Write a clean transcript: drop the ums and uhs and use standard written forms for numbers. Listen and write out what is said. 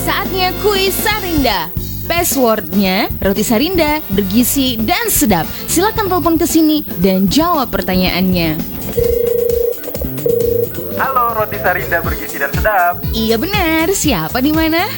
Saatnya kuis Sarinda. Passwordnya roti Sarinda, bergizi dan sedap. Silakan telepon ke sini dan jawab pertanyaannya. Halo, roti Sarinda bergizi dan sedap. Iya benar, siapa di mana?